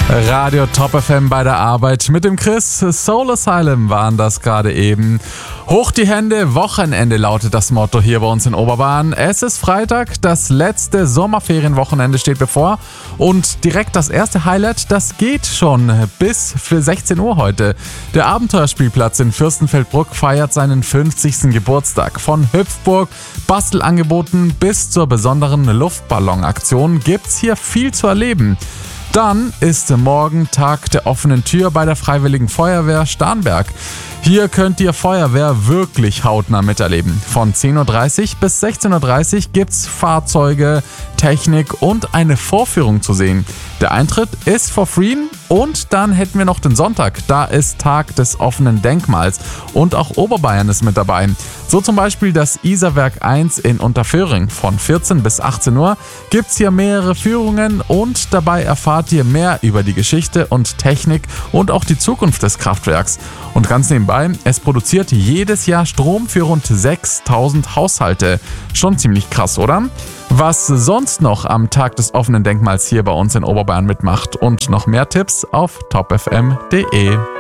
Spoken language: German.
Radio Top FM bei der Arbeit mit dem Chris. Soul Asylum waren das gerade eben. Hoch die Hände, Wochenende lautet das Motto hier bei uns in Oberbayern. Es ist Freitag, das letzte Sommerferienwochenende steht bevor und direkt das erste Highlight, das geht schon bis für 16 Uhr heute. Der Abenteuerspielplatz in Fürstenfeldbruck feiert seinen 50. Geburtstag. Von Hüpfburg, Bastelangeboten bis zur besonderen Luftballonaktion gibt's hier viel zu erleben. Dann ist morgen Tag der offenen Tür bei der Freiwilligen Feuerwehr Starnberg. Hier könnt ihr Feuerwehr wirklich hautnah miterleben. Von 10.30 Uhr bis 16.30 Uhr gibt's Fahrzeuge, Technik und eine Vorführung zu sehen. Der Eintritt ist for free und dann hätten wir noch den Sonntag. Da ist Tag des offenen Denkmals und auch Oberbayern ist mit dabei. So zum Beispiel das Isarwerk 1 in Unterföhring. Von 14 bis 18 Uhr gibt's hier mehrere Führungen und dabei erfahrt ihr mehr über die Geschichte und Technik und auch die Zukunft des Kraftwerks. Und ganz nebenbei, es produziert jedes Jahr Strom für rund 6.000 Haushalte. Schon ziemlich krass, oder? Was sonst noch am Tag des offenen Denkmals hier bei uns in Oberbayern mitmacht und noch mehr Tipps auf topfm.de.